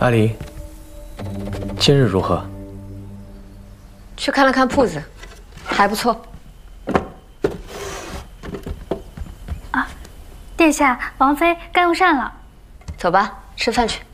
阿离，今日如何？ 去看了看铺子，还不错。 啊，殿下，王妃该用膳了。 走吧，吃饭去。